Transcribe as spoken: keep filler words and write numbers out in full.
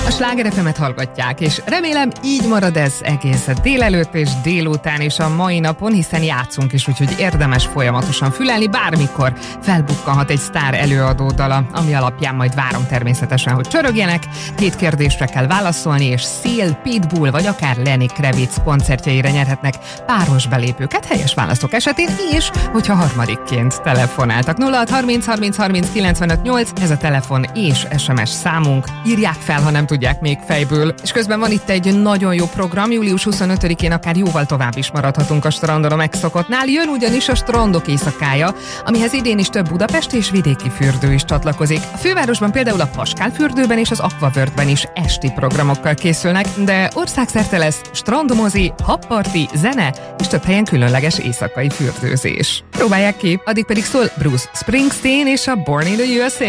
A Sláger ef emet hallgatják, és remélem így marad ez egész délelőtt és délután és a mai napon, hiszen játszunk is, úgyhogy érdemes folyamatosan fülelni, bármikor felbukkanhat egy sztár előadó dala, ami alapján majd várom természetesen, hogy csörögjenek. Két kérdésre kell válaszolni, és Seal, Pitbull vagy akár Lenny Kravitz koncertjeire nyerhetnek páros belépőket helyes válaszok esetén, és hogyha harmadikként telefonáltak. nulla hat harminc harminc harminc kilencvenöt nyolc, ez a telefon és es em es számunk. Írják fel, ha nem tudják még fejből. És közben van itt egy nagyon jó program, július huszonötödikén akár jóval tovább is maradhatunk a strandon a megszokottnál. Jön ugyanis a strandok éjszakája, amihez idén is több budapesti és vidéki fürdő is csatlakozik. A fővárosban például a Paskál fürdőben és az Aquaworldben is esti programokkal készülnek, de országszerte lesz strandmozi, habparti, zene és több helyen különleges éjszakai fürdőzés. Próbálják ki, addig pedig szól Bruce Springsteen és a Born in the u es á.